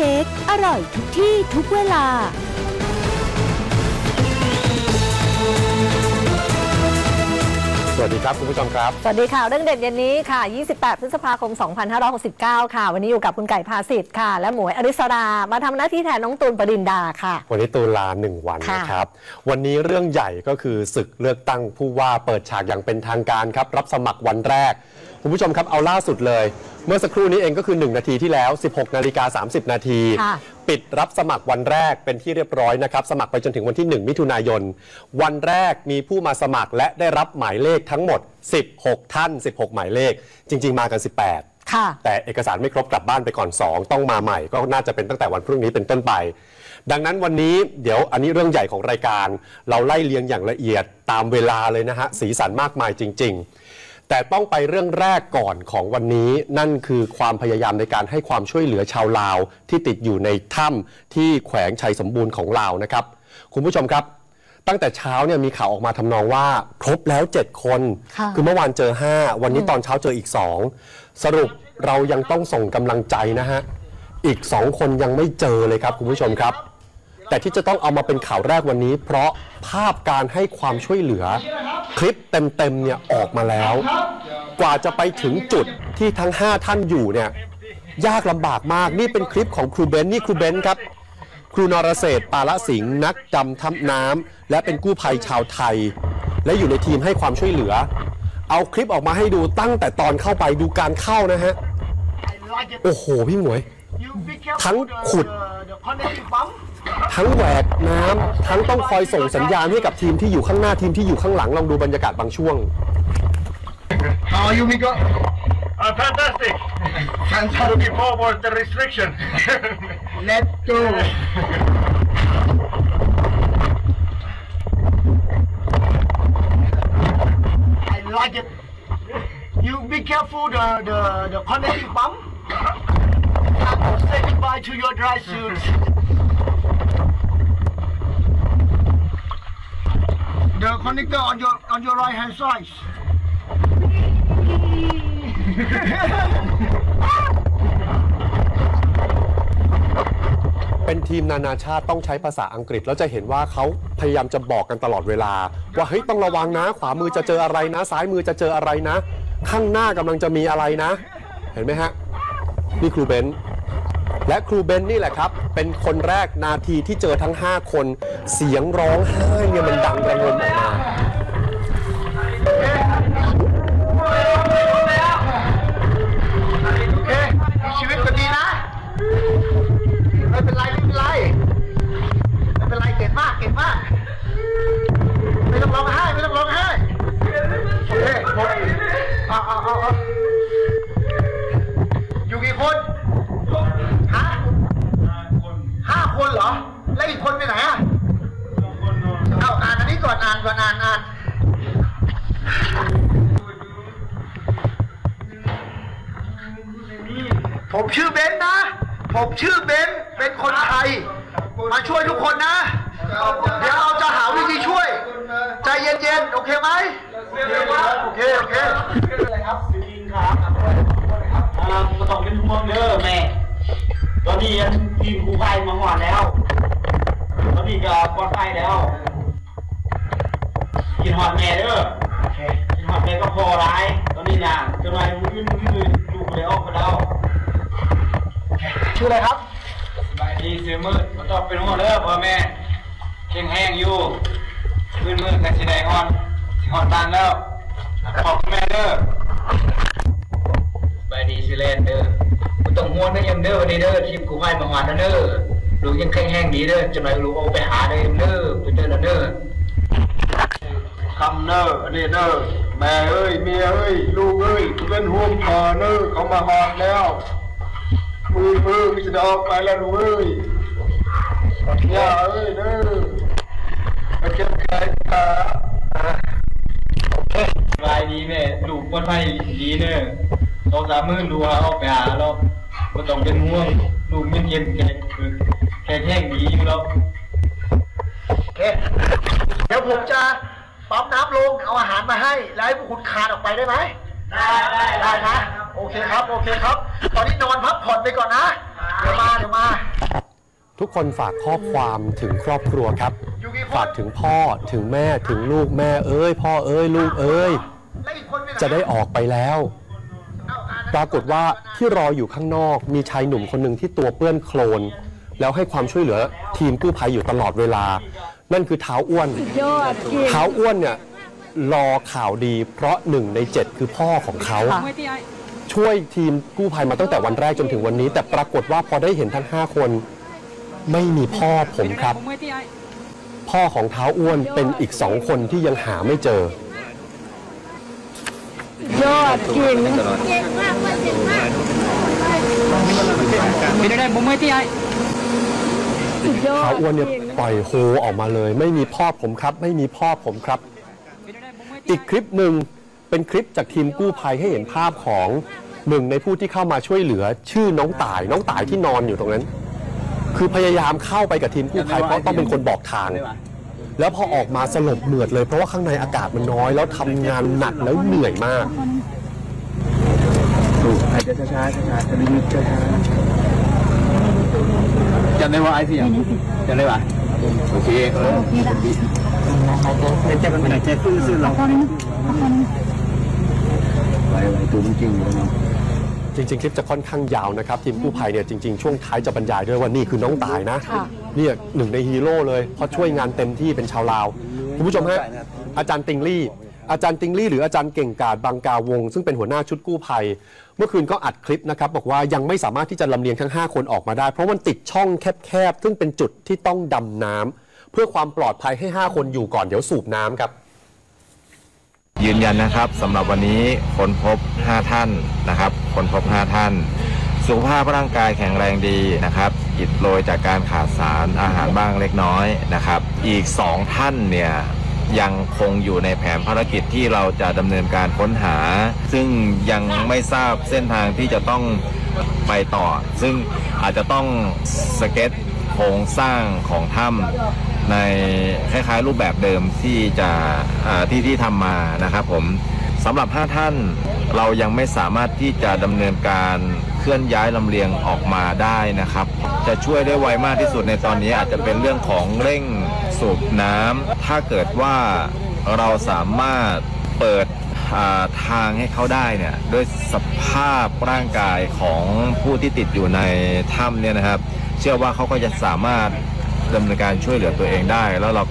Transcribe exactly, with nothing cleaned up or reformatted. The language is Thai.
ค้กอร่อยทุกที่ทุกเวลาสวัสดีครับคุณผู้ชมครับสวัสดีค่ะเรื่องเด็ดเย็นนี้ค่ะยี่สิบแปดพฤษภาคมสองพันห้าร้อยหกสิบเก้าค่ะวันนี้อยู่กับคุณไก่ภาสิทธิ์ค่ะและหมวยอริสรามาทำหน้าที่แทนน้องตูนปรินดาค่ะวันนี้ตูนลาหนึ่งวันนะครับวันนี้เรื่องใหญ่ก็คือศึกเลือกตั้งผู้ว่าเปิดฉากอย่างเป็นทางการครับรับสมัครวันแรกคุณผู้ชมครับเอาล่าสุดเลยเมื่อสักครู่นี้เองก็คือหนึ่งนาทีที่แล้ว สิบหกนาฬิกาสามสิบนาทีปิดรับสมัครวันแรกเป็นที่เรียบร้อยนะครับสมัครไปจนถึงวันที่หนึ่งมิถุนายนวันแรกมีผู้มาสมัครและได้รับหมายเลขทั้งหมดสิบหกท่านสิบหกหมายเลขจริงๆมากันสิบแปดค่ะแต่เอกสารไม่ครบกลับบ้านไปก่อนสองต้องมาใหม่ก็น่าจะเป็นตั้งแต่วันพรุ่งนี้เป็นต้นไปดังนั้นวันนี้เดี๋ยวอันนี้เรื่องใหญ่ของรายการเราไล่เรียงอย่างละเอียดตามเวลาเลยนะฮะสีสันมากมายจริงๆแต่ต้องไปเรื่องแรกก่อนของวันนี้นั่นคือความพยายามในการให้ความช่วยเหลือชาวลาวที่ติดอยู่ในถ้ำที่แขวงชัยสมบูรณ์ของลาวนะครับคุณผู้ชมครับตั้งแต่เช้าเนี่ยมีข่าวออกมาทำนองว่าครบแล้วเจ็ดคนคือเมื่อวานเจอห้าวันนี้ตอนเช้าเจออีกสองสรุปเรายังต้องส่งกำลังใจนะฮะอีกสองคนยังไม่เจอเลยครับคุณผู้ชมครับแต่ที่จะต้องเอามาเป็นข่าวแรกวันนี้เพราะภาพการให้ความช่วยเหลือคลิปเต็มๆเนี่ยออกมาแล้วกว่าจะไปถึงจุดที่ทั้งห้าท่านอยู่เนี่ยยากลำบากมากนี่เป็นคลิปของครูเบนนี่ครูเบนครับครูนรเศรษฐ์ปาละสิงห์นักดำถ้ำน้ำและเป็นกู้ภัยชาวไทยและอยู่ในทีมให้ความช่วยเหลือเอาคลิปออกมาให้ดูตั้งแต่ตอนเข้าไปดูการเข้านะฮะโอ้โหพี่หมวยทั้งขุดทั้งแหวกน้ำทั้งต้องคอยส่งสัญญาณให้กับทีมที่อยู่ข้างหน้าทีมที่อยู่ข้างหลังลองดูบรรยากาศบางช่วง How are you, Miko? Uh, fantastic. Fantastic. Looking forward to the restriction. Let's go. I like it. You be careful the the the connecting pump. Say goodbye to your dry suit. The connector on your on your right hand side. เป็นทีมนานาชาติต้องใช้ภาษาอังกฤษแล้วจะเห็นว่าเขาพยายามจะบอกกันตลอดเวลาว่าเฮ้ยต้องระวังนะขวามือจะเจออะไรนะซ้ายมือจะเจออะไรนะข้างหน้ากำลังจะมีอะไรนะเห็นไหมฮะนี่ครูเบนและครูเบนนี่แหละครับเป็นคนแรกนาทีที่เจอทั้งห้าคนเสียงร้องไห้เนี่ยมันดังระงมออกมาชีวิตก็ดีนะไม่เป็นไรไม่เป็นไรไม่เป็นไรเก่งมากเก่งมากไม่ต้องร้องไห้ไม่ต้องร้องไห้โอเคหมดเอาเอาเอาเอาอยู่กี่คนฮะห้าคนเหรอแล้วอีกคนไปไหนอ่ะเอาอ่านอันนี้ก่อนอ่านก่อนอ่านอ่านผมชื่อเบนซ์นะผมชื่อเบนซ์เป็นคนไทยมาช่วยทุกคนนะเดี๋ยวเราจะหาวิธีช่วยใจเย็นๆโอเคไหมโอเคโอเคอะไรครับสิรินครับอ่ามาต้องเป็นห่วงเด้อแม่ตอนนี้ทีมกู้ภัยมาหอดแล้วตอนนี้ก็ปลอดภัยแล้วกินหอดแม่เด้อกินหอดแม่ก็พอร้ายตอนนี้นะจนวันมึงมึงมึงดูกูเลยออกไปแล้วชื่ออะไรครับสบายดีเสียมืดมาต้องเป็นห่วงเด้อพ่อแม่แข็งแห้งอยู่มืดมืดแต่สีแดงอ่อนสีอ่อนตันแล้วขอบคุณแม่เด้อสบายดีสิเลนเด้อกูต้องห่วงนะยังเด้อวันนี้เด้อทีมกูให้มาหวานนะเด้อลูกยังแข็งแห้งดีเด้อจะมาลูกเอาไปหาเด้อเด้อไปเจอแล้วเด้อคำเด้อเด้อเด้อแม่เอ้ยเมียเอ้ยลูกเอ้ยกูเป็นห่วงพ่อเด้อเขามาหอดแล้วมือมือจะออกไปแล้วลูกเอ้ยอย่าเอ้ยเด้อมาเก็บไข่ตาสบายดีแม่ลูกปลอดภัยดีเด้อสองสามมื้อดูเอาไปหาแล้วไม่ต้องเป็นห่วงลูกมันเย็นแข็งแข็งแห้งดีอยู่แล้วโอเคเดี๋ยวผมจะปั๊มน้ำลงเอาอาหารมาให้แล้วให้พวกคุณคานออกไปได้ไหมได้ได้ได้นะโอเคครับโอเคครับตอนนี้นอนพักผ่อนไปก่อนนะเดี๋ยวมาเดี๋ยวมาทุกคนฝากข้อความถึงครอบครัวครับ ฝากถึงพ่อถึงแม่ถึงลูกแม่เอ้ยพ่อเอ้ยลูกเอ้ยจะได้ออกไปแล้ว ปรากฏว่าที่รออยู่ข้างนอกมีชายหนุ่มคนหนึ่งที่ตัวเปื้อนโคลนแล้วให้ความช่วยเหลือทีมกู้ภัยอยู่ตลอดเวลา นั่นคือเท้าอ้วนยอดจริงเท้าอ้วนเนี่ยรอข่าวดีเพราะหนึ่งในเจ็ดคือพ่อของเขาค่ะช่วยทีมกู้ภัยมาตั้งแต่วันแรกจนถึงวันนี้ แต่ปรากฏว่าพอได้เห็นทั้งห้าคนไม่มีพ่อผมครับ พ่อของเท้าอ้วนเป็นอีกสองคนที่ยังหาไม่เจอยอดจริงไม่ได้ผมไม่ที่ไอ้สุดยอดเท้าอ้วนเนี่ยจริงปล่อยโฮออกมาเลย ไม่มีพ่อผมครับ ไม่มีพ่อผมครับ อีกคลิปหนึ่งเป็นคลิปจากทีมกู้ภัยให้เห็นภาพของหนึ่งในผู้ที่เข้ามาช่วยเหลือ ชื่อน้องต่ายน้องต่ายที่นอนอยู่ตรงนั้น คือพยายามเข้าไปกับทีมกู้ภัยเพราะต้องเป็นคนบอกทาง แล้วพอออกมาสลบเหมือดเลยเพราะว่าข้างในอากาศมันน้อย แล้วทำงานหนักแล้วเหนื่อยมากอาจจะช้าช้าช้าจะดึงช้าช้าจำได้ว่าไอ้ที่ยังจำได้ป่ะโอเคเออจะเป็นใจฟื้นซื่อเราไปไปตัวจริงๆเลยเนาะจริงๆ คลิปจะค่อนข้างยาวนะครับ ทีมกู้ภัยเนี่ยจริงๆ ช่วงท้ายจะบรรยายด้วยว่านี่คือน้องตายนะค่ะเนี่ยหนึ่งในฮีโร่เลยเพราะช่วยงานเต็มที่เป็นชาวลาวคุณผู้ชมฮะอาจารย์ติงลี่ อาจารย์ติงลี่หรืออาจารย์เก่งกาจบางกาวงซึ่งเป็นหัวหน้าชุดกู้ภัย เมื่อคืนก็อัดคลิปนะครับบอกว่ายังไม่สามารถที่จะลำเลียงทั้งห้าคนออกมาได้ เพราะมันติดช่องแคบๆซึ่งเป็นจุดที่ต้องดำน้ำเพื่อความปลอดภัยให้ห้าคนอยู่ก่อนเดี๋ยวสูบน้ำครับยืนยันนะครับสำหรับวันนี้ค้นพบห้าท่านนะครับค้นพบห้าท่าน สุขภาพร่างกายแข็งแรงดีนะครับอิดโรยจากการขาดสารอาหารบ้างเล็กน้อยนะครับอีกสองท่านเนี่ยยังคงอยู่ในแผนภารกิจที่เราจะดำเนินการค้นหา ซึ่งยังไม่ทราบเส้นทางที่จะต้องไปต่อ ซึ่งอาจจะต้องสเก็ตโครงสร้างของถ้ำในคล้ายๆรูปแบบเดิมที่จะอ่าที่ที่ทำมานะครับผมสำหรับห้าท่านเรายังไม่สามารถที่จะดำเนินการเคลื่อนย้ายลำเลียงออกมาได้นะครับ จะช่วยได้ไวมากที่สุดในตอนนี้อาจจะเป็นเรื่องของเร่งสูบน้ำถ้าเกิดว่าเราสามารถเปิดอ่าทางให้เขาได้เนี่ยด้วยสภาพร่างกายของผู้ที่ติดอยู่ในถ้ำเนี่ยนะครับ เชื่อว่าเขาก็จะสามารถดำเนินการช่วยเหลือตัวเองได้แล้วเรา